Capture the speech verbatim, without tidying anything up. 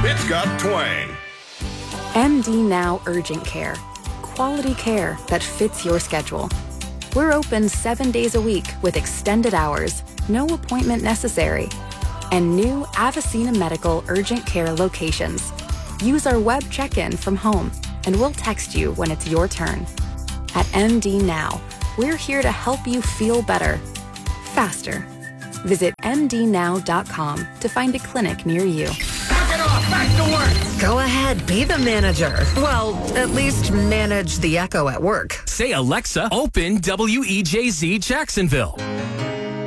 It's got twang. M D Now Urgent Care. Quality care that fits your schedule. We're open seven days a week with extended hours, no appointment necessary, and new Avicena Medical Urgent Care locations. Use our web check-in from home, and we'll text you when it's your turn. At M D Now, we're here to help you feel better, faster. Visit m d now dot com to find a clinic near you. Knock it off! Back to work! Go ahead, be the manager. Well, at least manage the echo at work. Say, Alexa, open W E J Z Jacksonville.